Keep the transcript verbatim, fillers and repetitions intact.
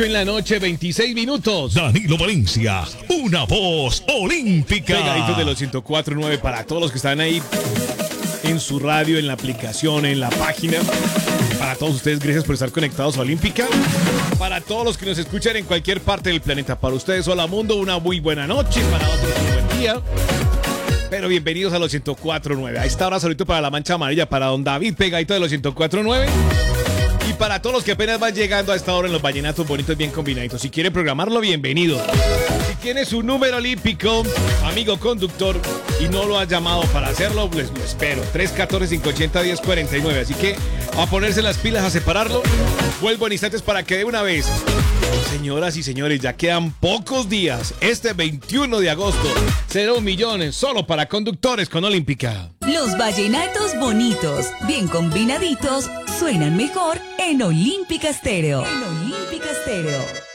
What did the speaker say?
En la noche, veintiséis minutos. Danilo Valencia, una voz olímpica. Pegaditos de los ciento cuatro punto nueve para todos los que están ahí en su radio, en la aplicación, en la página. Para todos ustedes, gracias por estar conectados a Olímpica. Para todos los que nos escuchan en cualquier parte del planeta. Para ustedes, hola mundo, una muy buena noche. Para otros, un buen día. Pero bienvenidos a los ciento cuatro punto nueve. A esta hora, saludito para la Mancha Amarilla, para don David, pegadito de los ciento cuatro punto nueve. Y para todos los que apenas van llegando a esta hora en los vallenatos bonitos bien combinaditos. Si quiere programarlo, bienvenido. Si tiene su número olímpico, amigo conductor, y no lo ha llamado para hacerlo, pues lo espero. tres uno cuatro, cinco ocho cero, uno cero cuatro nueve. Así que a ponerse las pilas, a separarlo. Vuelvo en instantes para que de una vez, señoras y señores, ya quedan pocos días. Este veintiuno de agosto será un millón solo para conductores con Olímpica. Los vallenatos bonitos, bien combinaditos, suenan mejor en Olímpica Estéreo. En Olímpica Estéreo.